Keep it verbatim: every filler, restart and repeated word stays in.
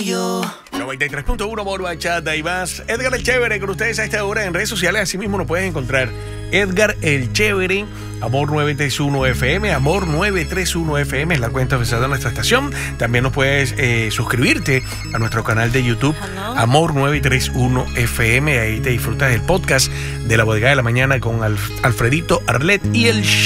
yo. noventa y tres punto uno Amor, Bachata y más. Edgar el Chévere con ustedes a esta hora en redes sociales. Así mismo nos puedes encontrar. Edgar el Chévere, Amor nueve tres uno F M, Amor nueve tres uno F M es la cuenta oficial de nuestra estación. También nos puedes eh, suscribirte a nuestro canal de YouTube, Hello. Amor nueve tres uno F M. Ahí te disfrutas del podcast de La Bodega de la Mañana con Alf- Alfredito Arlet y el